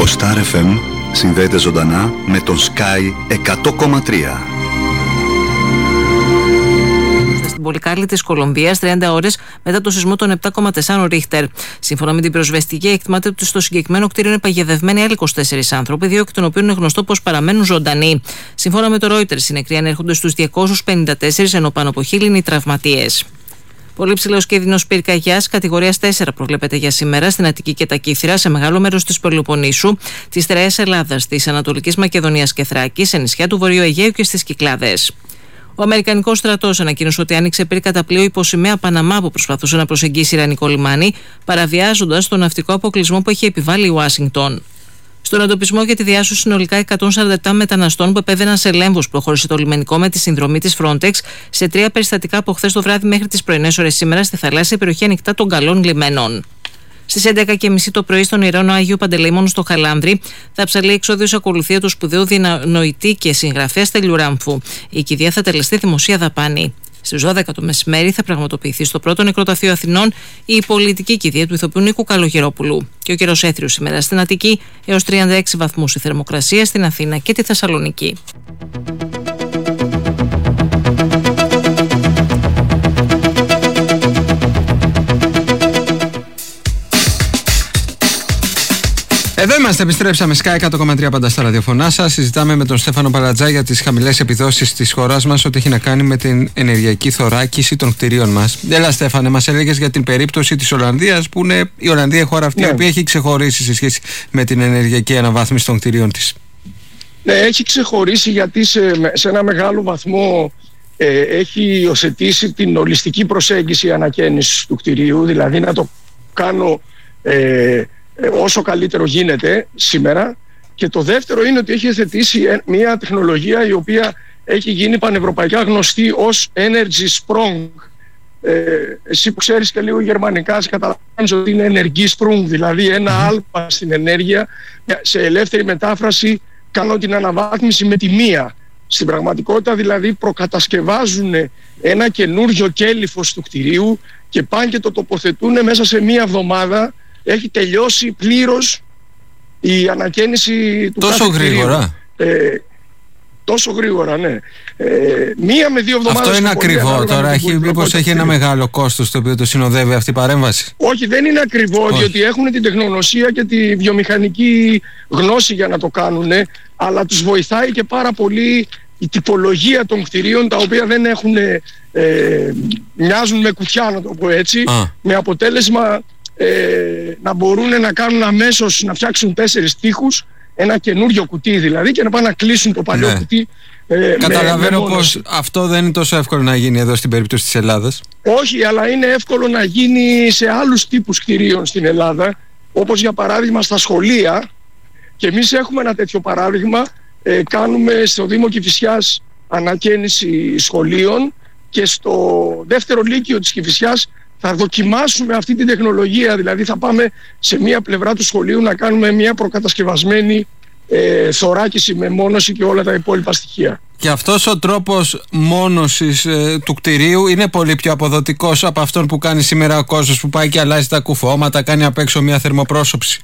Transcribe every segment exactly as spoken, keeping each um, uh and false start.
Το Star εφ εμ συνδέεται ζωντανά με τον Sky εκατό κόμμα τρία. Στην Πολυκάλη της Κολομβίας, τριάντα ώρες μετά το σεισμό των επτά κόμμα τέσσερα Ρίχτερ. Σύμφωνα με την πυροσβεστική, εκτιμάται ότι στο συγκεκριμένο κτίριο είναι παγιδευμένοι άλλοι είκοσι τέσσερις άνθρωποι, δύο εκ των οποίων είναι γνωστό πως παραμένουν ζωντανοί. Σύμφωνα με το Reuters, οι νεκροί ανέρχονται στους διακόσιους πενήντα τέσσερα, ενώ πάνω από χίλιοι είναι οι τραυματίες. Πολύ ψηλός κίνδυνος πυρκαγιάς κατηγορίας τέσσερα προβλέπεται για σήμερα στην Αττική και τα Κύθυρα, σε μεγάλο μέρος της Πελοποννήσου, της Στερεάς Ελλάδας, της Ανατολικής Μακεδονίας και Θράκης, σε νησιά του Βορείου Αιγαίου και στις Κυκλάδες. Ο Αμερικανικός στρατός ανακοίνωσε ότι άνοιξε πυρ κατά πλοίο υπό σημαία Παναμά που προσπαθούσε να προσεγγίσει Ιρανικό λιμάνι, παραβιάζοντας τον ναυτικό αποκλεισμό που έχει επιβάλει η Ουάσιγκτον. Στον εντοπισμό για τη διάσωση συνολικά εκατόν σαράντα επτά μεταναστών που επέβαιναν σε Λέμβους, προχώρησε το λιμενικό με τη συνδρομή της Frontex σε τρία περιστατικά από χθες το βράδυ μέχρι τις πρωινές ώρες σήμερα στη θαλάσσια περιοχή ανοιχτά των Καλών Λιμένων. Στις έντεκα και μισή το πρωί στον Ηρώνο Αγίου Παντελεήμονου στο Χαλάνδρη θα ψαλεί εξόδιος ακολουθία του σπουδαίου διανοητή και συγγραφέα Στέλιου Ράμφου. Η κηδεία θα τελεστεί δημοσία δαπάνη. Στις δώδεκα το μεσημέρι θα πραγματοποιηθεί στο πρώτο νεκροταφείο Αθηνών η πολιτική κηδεία του ηθοποιού Νίκου Καλογερόπουλου. Και ο καιρός έθριος σήμερα στην Αττική, έως τριάντα έξι βαθμούς η θερμοκρασία στην Αθήνα και τη Θεσσαλονίκη. Εδώ είμαστε, επιστρέψαμε. Sky εκατό κόμμα τρία πάντα στα ραδιοφωνά σας. Συζητάμε με τον Στέφανο Παρατζά για τις χαμηλές επιδόσεις της χώρας μας, ό,τι έχει να κάνει με την ενεργειακή θωράκιση των κτηρίων μας. Έλα, Στέφανε, μας έλεγες για την περίπτωση της Ολλανδίας, που είναι η Ολλανδία η χώρα αυτή, ναι, η οποία έχει ξεχωρίσει σε σχέση με την ενεργειακή αναβάθμιση των κτηρίων της. Ναι, έχει ξεχωρίσει γιατί σε, σε ένα μεγάλο βαθμό ε, έχει υιοθετήσει την ολιστική προσέγγιση ανακαίνησης του κτηρίου, δηλαδή να το κάνω Ε, όσο καλύτερο γίνεται σήμερα. Και το δεύτερο είναι ότι έχει υιοθετήσει μια τεχνολογία η οποία έχει γίνει πανευρωπαϊκά γνωστή ως Energy Sprung. Ε, εσύ που ξέρεις και λίγο γερμανικά, σε καταλαβαίνεις ότι είναι ενεργή Sprung, δηλαδή ένα άλμα στην ενέργεια. Σε ελεύθερη μετάφραση κάνω την αναβάθμιση με τη μία. Στην πραγματικότητα δηλαδή προκατασκευάζουν ένα καινούριο κέλυφος του κτηρίου και πάνε και το τοποθετούν μέσα σε μία εβδομάδα. Έχει τελειώσει πλήρως η ανακαίνιση του τόσο γρήγορα. Ε, τόσο γρήγορα, ναι. Ε, μία με δύο εβδομάδες. Αυτό είναι ακριβό τώρα, έχει, μήπως έχει ένα μεγάλο κόστος το οποίο το συνοδεύει αυτή η παρέμβαση? Όχι, δεν είναι ακριβό. Όχι. Διότι έχουν την τεχνογνωσία και τη βιομηχανική γνώση για να το κάνουν, αλλά τους βοηθάει και πάρα πολύ η τυπολογία των κτηρίων, τα οποία δεν έχουν, ε, μοιάζουν με κουτιά, να το πω έτσι, Α. με αποτέλεσμα Ε, να μπορούν να κάνουν αμέσως, να φτιάξουν τέσσερις τοίχους, ένα καινούριο κουτί δηλαδή, και να πάνε να κλείσουν το παλιό, ναι, κουτί. Ε, Καταλαβαίνω με, με πως αυτό δεν είναι τόσο εύκολο να γίνει εδώ στην περίπτωση της Ελλάδας. Όχι, αλλά είναι εύκολο να γίνει σε άλλους τύπους κτηρίων στην Ελλάδα, όπως για παράδειγμα στα σχολεία. Και εμείς έχουμε ένα τέτοιο παράδειγμα. Ε, κάνουμε στο Δήμο Κηφισιάς ανακαίνιση σχολείων, και στο δεύτερο λύκειο της Κηφισιάς θα δοκιμάσουμε αυτή την τεχνολογία. Δηλαδή θα πάμε σε μία πλευρά του σχολείου να κάνουμε μία προκατασκευασμένη ε, θωράκιση με μόνωση και όλα τα υπόλοιπα στοιχεία. Και αυτός ο τρόπος μόνωσης ε, του κτηρίου είναι πολύ πιο αποδοτικός από αυτόν που κάνει σήμερα ο κόσμος, που πάει και αλλάζει τα κουφώματα, κάνει απ' έξω μία θερμοπρόσωψη?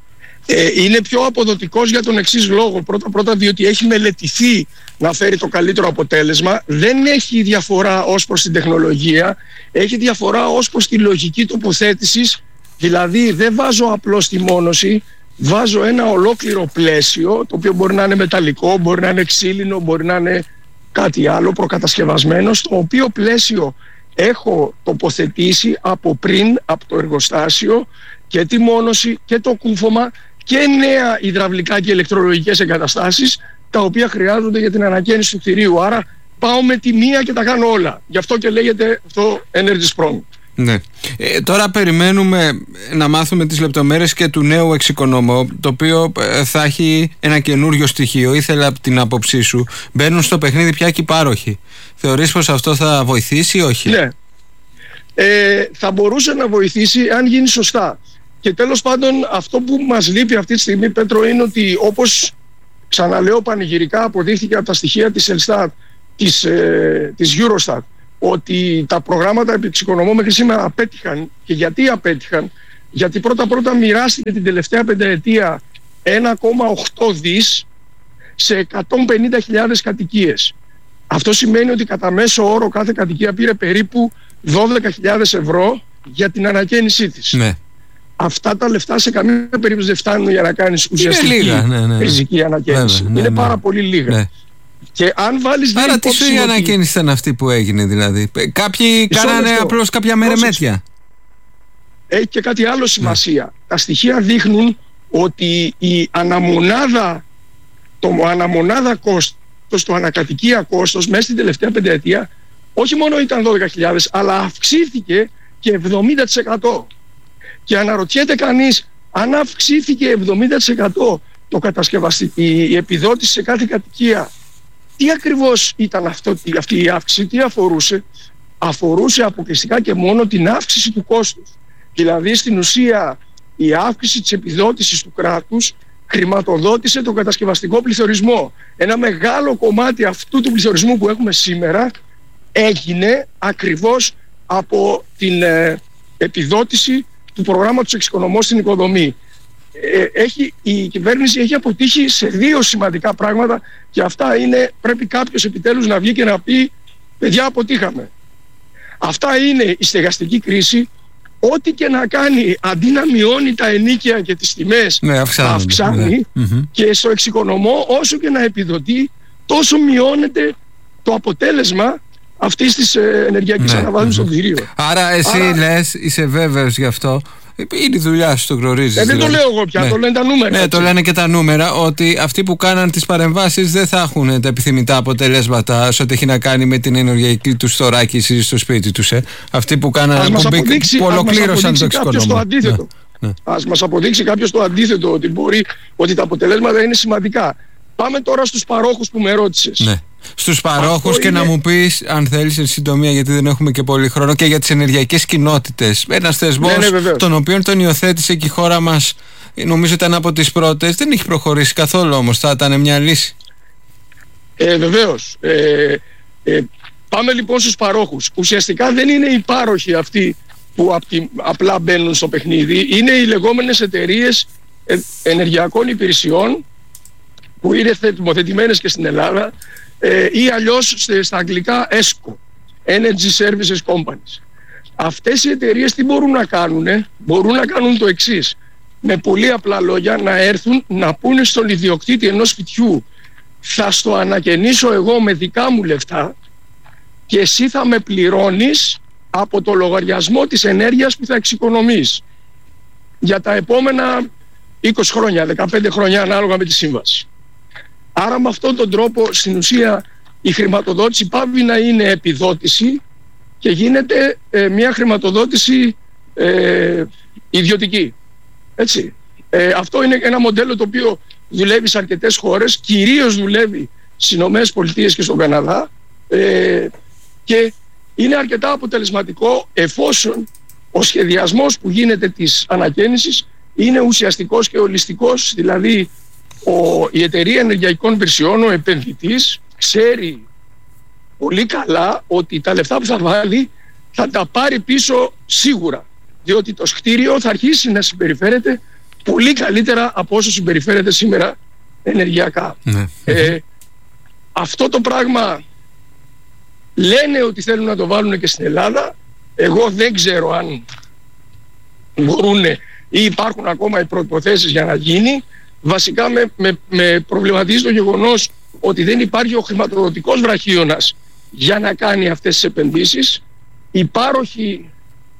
Ε, είναι πιο αποδοτικός για τον εξής λόγο. Πρώτα πρώτα διότι έχει μελετηθεί να φέρει το καλύτερο αποτέλεσμα. Δεν έχει διαφορά ως προς την τεχνολογία, έχει διαφορά ως προς τη λογική τοποθέτησης. Δηλαδή δεν βάζω απλώς τη μόνωση, βάζω ένα ολόκληρο πλαίσιο, το οποίο μπορεί να είναι μεταλλικό, μπορεί να είναι ξύλινο, μπορεί να είναι κάτι άλλο προκατασκευασμένο, στο οποίο πλαίσιο έχω τοποθετήσει από πριν, από το εργοστάσιο, και τη μόνωση και το κούφωμα και νέα υδραυλικά και ηλεκτρολογικές εγκαταστάσεις, τα οποία χρειάζονται για την ανακαίνιση του κτηρίου. Άρα πάω με τη μία και τα κάνω όλα. Γι' αυτό και λέγεται αυτό Energy Sprung. Ναι. Ε, τώρα περιμένουμε να μάθουμε τις λεπτομέρειες και του νέου εξοικονόμου, το οποίο ε, θα έχει ένα καινούριο στοιχείο. Ήθελα από την άποψή σου. Μπαίνουν στο παιχνίδι πια και οι πάροχοι. Θεωρείς πως αυτό θα βοηθήσει ή όχι? Ναι. Ε, θα μπορούσε να βοηθήσει αν γίνει σωστά. Και τέλος πάντων, αυτό που μας λείπει αυτή τη στιγμή, Πέτρο, είναι ότι, όπως ξαναλέω πανηγυρικά, αποδείχθηκε από τα στοιχεία της Ελστάτ, της, ε, της Eurostat, ότι τα προγράμματα εξοικονομώ μέχρι σήμερα απέτυχαν. Και γιατί απέτυχαν? Γιατί πρώτα πρώτα μοιράστηκε την τελευταία πενταετία ένα κόμμα οκτώ δις σε εκατόν πενήντα χιλιάδες κατοικίες. Αυτό σημαίνει ότι κατά μέσο όρο κάθε κατοικία πήρε περίπου δώδεκα χιλιάδες ευρώ για την ανακαίνισή της. Ναι. Αυτά τα λεφτά σε καμία περίπτωση δεν φτάνουν για να κάνεις ουσιαστική λίγα, ναι, ναι. ριζική ανακαίνιση. Βέβαια, ναι, είναι ναι. πάρα πολύ λίγα. Ναι. Και αν βάλεις Άρα τι υπόψη σου η ότι... ανακαίνιση ήταν αυτή που έγινε δηλαδή? Κάποιοι κάνανε απλώς κάποια μερεμέτια. Έχει και κάτι άλλο σημασία. Ναι. Τα στοιχεία δείχνουν ότι η αναμονάδα, το αναμονάδα κόστος, το ανακατοικία κόστος μέσα στην τελευταία πενταετία όχι μόνο ήταν δώδεκα χιλιάδες, αλλά αυξήθηκε και εβδομήντα τοις εκατό. Και αναρωτιέται κανείς, αν αυξήθηκε εβδομήντα τοις εκατό το κατασκευαστική, η επιδότηση σε κάθε κατοικία, τι ακριβώς ήταν αυτό, αυτή η αύξηση, τι αφορούσε? Αφορούσε αποκλειστικά και μόνο την αύξηση του κόστους. Δηλαδή στην ουσία η αύξηση της επιδότησης του κράτους χρηματοδότησε τον κατασκευαστικό πληθωρισμό. Ένα μεγάλο κομμάτι αυτού του πληθωρισμού που έχουμε σήμερα έγινε ακριβώς από την ε, επιδότηση του προγράμματος εξοικονομώ στην οικοδομή. Ε, έχει, η κυβέρνηση έχει αποτύχει σε δύο σημαντικά πράγματα και αυτά είναι, πρέπει κάποιος επιτέλους να βγει και να πει παιδιά αποτύχαμε. Αυτά είναι η στεγαστική κρίση. Ό,τι και να κάνει, αντί να μειώνει τα ενοίκια και τις τιμές, ναι, αυξάνει ναι. Και στο εξοικονομώ όσο και να επιδοτεί, τόσο μειώνεται το αποτέλεσμα αυτής της ε, ενεργειακής ναι. αναβάθμισης των κτηρίων. Άρα εσύ Άρα... λες, είσαι βέβαιος γι' αυτό? Είναι η δουλειά σου, το γνωρίζεις. Ε, δεν δηλαδή. το λέω εγώ πια, ναι. το λένε τα νούμερα. Ναι, έτσι. το λένε και τα νούμερα, ότι αυτοί που κάναν τις παρεμβάσεις δεν θα έχουν τα επιθυμητά αποτελέσματα σε ό,τι έχει να κάνει με την ενεργειακή τους θωράκιση στο σπίτι τους. Ε. Αυτοί που κάναν, που, που ολοκλήρωσαν το εξοικονομώ. Ναι. Ναι. Ας μας αποδείξει κάποιος το αντίθετο, ότι, μπορεί, ότι τα αποτελέσματα είναι σημαντικά. Πάμε τώρα στους παρόχους που με ρώτησες. Ναι. Στους παρόχους και είναι... να μου πεις, αν θέλεις, εν συντομία, γιατί δεν έχουμε και πολύ χρόνο, και για τις ενεργειακές κοινότητες. Ένας θεσμός, ναι, ναι, τον οποίον τον υιοθέτησε και η χώρα μας, νομίζω ήταν από τις πρώτες, δεν έχει προχωρήσει καθόλου όμως. Θα ήταν μια λύση. Ε, βεβαίως. Ε, ε, πάμε λοιπόν στους παρόχους. Ουσιαστικά δεν είναι οι πάροχοι αυτοί που απλά μπαίνουν στο παιχνίδι. Είναι οι λεγόμενες εταιρείες ενεργειακών υπηρεσιών που είναι θεσμοθετημένες και στην Ελλάδα, ε, ή αλλιώς στα αγγλικά ΕΣΚΟ, Energy Services Companies. Αυτές οι εταιρείες τι μπορούν να κάνουν? Μπορούν να κάνουν το εξής. Με πολύ απλά λόγια, να έρθουν να πούνε στον ιδιοκτήτη ενός σπιτιού, θα στο ανακαινήσω εγώ με δικά μου λεφτά και εσύ θα με πληρώνεις από το λογαριασμό της ενέργειας που θα εξοικονομείς για τα επόμενα είκοσι χρόνια, δεκαπέντε χρόνια, ανάλογα με τη σύμβαση. Άρα με αυτόν τον τρόπο στην ουσία η χρηματοδότηση πάβει να είναι επιδότηση και γίνεται ε, μια χρηματοδότηση ε, ιδιωτική. Έτσι. Ε, αυτό είναι ένα μοντέλο το οποίο δουλεύει σε αρκετές χώρες, κυρίως δουλεύει στις Ηνωμένες Πολιτείες και στον Καναδά, ε, και είναι αρκετά αποτελεσματικό εφόσον ο σχεδιασμός που γίνεται της ανακαίνησης είναι ουσιαστικός και ολιστικός, δηλαδή ο, η εταιρεία ενεργειακών υπηρεσιών, ο επενδυτής, ξέρει πολύ καλά ότι τα λεφτά που θα βάλει θα τα πάρει πίσω σίγουρα, διότι το κτίριο θα αρχίσει να συμπεριφέρεται πολύ καλύτερα από όσο συμπεριφέρεται σήμερα ενεργειακά. Ναι. Ε, αυτό το πράγμα λένε ότι θέλουν να το βάλουν και στην Ελλάδα. Εγώ δεν ξέρω αν μπορούν ή υπάρχουν ακόμα οι προϋποθέσεις για να γίνει. Βασικά με, με, με προβληματίζει το γεγονός ότι δεν υπάρχει ο χρηματοδοτικός βραχίωνας για να κάνει αυτές τις επενδύσεις. Οι πάροχοι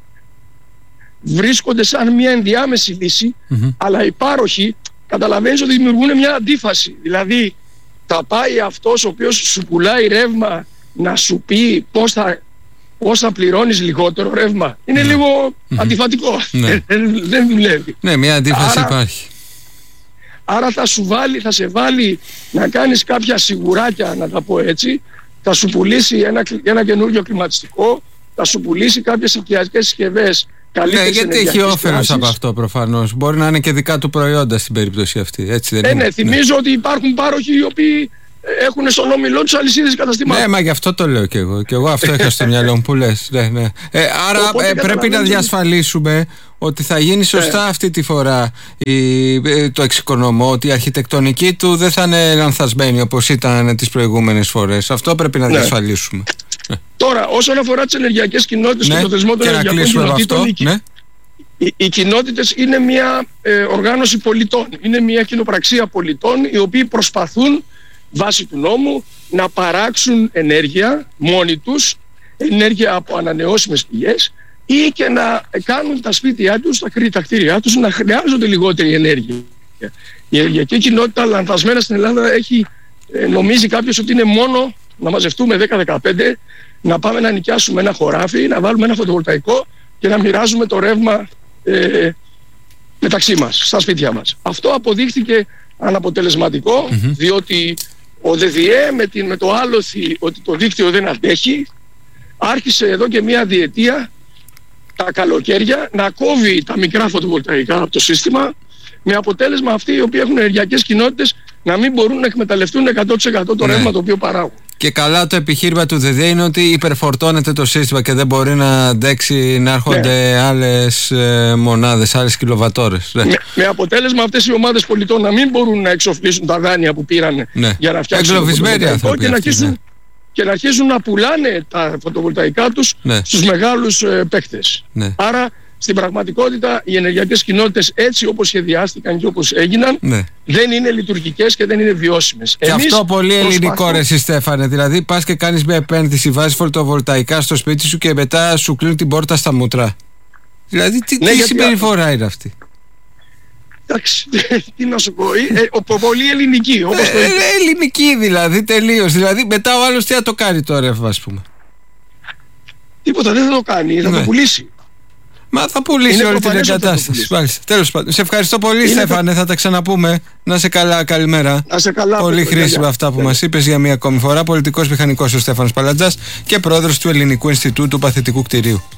βρίσκονται σαν μια ενδιάμεση λύση, mm-hmm. αλλά οι πάροχοι καταλαβαίνεις ότι δημιουργούν μια αντίφαση. Δηλαδή θα πάει αυτός ο οποίος σου πουλάει ρεύμα να σου πει πώς θα, πώς θα πληρώνεις λιγότερο ρεύμα. Είναι mm-hmm. λίγο mm-hmm. αντιφατικό. Mm-hmm. Δεν δουλεύει. Ναι, μια αντίφαση άρα, υπάρχει. Άρα θα σου βάλει, θα σε βάλει να κάνεις κάποια σιγουράκια, να τα πω έτσι. Θα σου πουλήσει ένα, ένα καινούργιο κλιματιστικό, θα σου πουλήσει κάποιες οικιακές συσκευές. Ναι, γιατί έχει όφελος από αυτό προφανώς. Μπορεί να είναι και δικά του προϊόντα στην περίπτωση αυτή. Έτσι δεν ε, είναι? Ναι, θυμίζω ναι. ότι υπάρχουν πάροχοι οι οποίοι έχουν στον όμιλό τους αλυσίδες καταστημάτων. Ναι, μα γι' αυτό το λέω κι εγώ. Και εγώ αυτό είχα στο μυαλό μου που λες. Ναι, ναι. Ε, άρα ε, πρέπει να διασφαλίσουμε ότι θα γίνει σωστά ε. αυτή τη φορά η, το εξοικονομώ, ότι η αρχιτεκτονική του δεν θα είναι λανθασμένη όπως ήταν τις προηγούμενες φορές. Αυτό πρέπει να ναι. διασφαλίσουμε. Τώρα, όσον αφορά τις ενεργειακές κοινότητες ναι. και το θεσμό των ενεργειακών κοινοτήτων, οι, ναι. οι, οι κοινότητες είναι μια ε, οργάνωση πολιτών. Είναι μια κοινοπραξία πολιτών οι οποίοι προσπαθούν βάσει του νόμου να παράξουν ενέργεια μόνοι τους, ενέργεια από ανανεώσιμες πηγές, ή και να κάνουν τα σπίτια τους, τα κτίρια τους να χρειάζονται λιγότερη ενέργεια. Η ενεργειακή κοινότητα λανθασμένα στην Ελλάδα έχει, νομίζει κάποιος ότι είναι μόνο να μαζευτούμε δέκα με δεκαπέντε, να πάμε να νοικιάσουμε ένα χωράφι, να βάλουμε ένα φωτοβολταϊκό και να μοιράζουμε το ρεύμα ε, μεταξύ μας, στα σπίτια μας. Αυτό αποδείχθηκε αναποτελεσματικό, mm-hmm. διότι ο ΔΔΕ με, την, με το άλοθη ότι το δίκτυο δεν αντέχει, άρχισε εδώ και μία διετία τα καλοκαίρια να κόβει τα μικρά φωτοβολταϊκά από το σύστημα, με αποτέλεσμα αυτοί οι οποίοι έχουν ενεργειακές κοινότητες να μην μπορούν να εκμεταλλευτούν εκατό τοις εκατό το ναι. ρεύμα το οποίο παράγουν. Και καλά το επιχείρημα του ΔΔΕ είναι ότι υπερφορτώνεται το σύστημα και δεν μπορεί να αντέξει να έρχονται ναι. άλλες ε, μονάδες, άλλες κιλοβατόρες. Ναι. Με, με αποτέλεσμα αυτές οι ομάδες πολιτών να μην μπορούν να εξοφλήσουν τα δάνεια που πήραν ναι. για να φτιάξουν το φωτοβολταϊκό και, αυτοί, ναι. και να αρχίσουν να πουλάνε τα φωτοβολταϊκά τους ναι. στους μεγάλους ε, παίκτες. Ναι. Άρα στην πραγματικότητα οι ενεργειακές κοινότητες έτσι όπως σχεδιάστηκαν και όπως έγιναν ναι. δεν είναι λειτουργικές και δεν είναι βιώσιμες. Και Εμείς αυτό πολύ ελληνικό προσπαθώ... ρε εσύ Στέφανε. Δηλαδή πας και κάνεις μια επένδυση, βάζεις φωτοβολταϊκά στο σπίτι σου και μετά σου κλείνουν την πόρτα στα μούτρα. Δηλαδή τι, ναι, τι συμπεριφορά α... είναι αυτή? Εντάξει, τι να σου πω, ε, πολύ ελληνική όπως το ε, ελληνική δηλαδή τελείως. Δηλαδή μετά ο άλλος τι θα το κάνει τώρα ας πούμε? Τίποτα, δεν θα το κάνει, θα ναι. το πουλήσει. Μα θα πουλήσει όλη την εγκατάσταση. Τέλος πάντων. Σε ευχαριστώ πολύ, είναι Στέφανε. Το... Θα τα ξαναπούμε. Να είσαι καλά, καλημέρα. Να είσαι καλά. Πολύ χρήσιμα αυτά που μας είπες για μία ακόμη φορά. Πολιτικός μηχανικός ο Στέφανος Παλατζάς και πρόεδρος του Ελληνικού Ινστιτούτου Παθητικού Κτηρίου.